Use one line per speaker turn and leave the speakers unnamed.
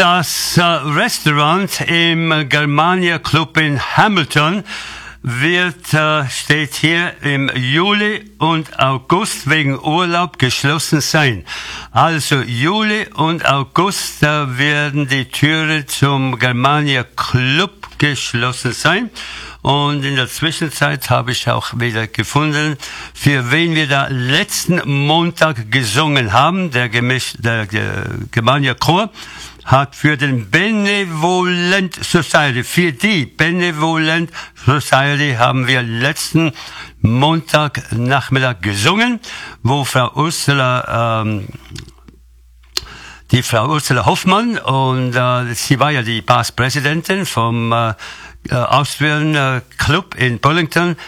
Das Restaurant im Germania Club in Hamilton steht hier im Juli und August wegen Urlaub geschlossen sein. Also Juli und August werden die Türen zum Germania Club geschlossen sein. Und in der Zwischenzeit habe ich auch wieder gefunden, für wen wir da letzten Montag gesungen haben. Der Germania Chor hat für den Benevolent Society, für die Benevolent Society haben wir letzten Montagnachmittag gesungen, wo Frau Ursula Hoffmann, und sie war ja die Past-Präsidentin vom Austrian Club in Burlington,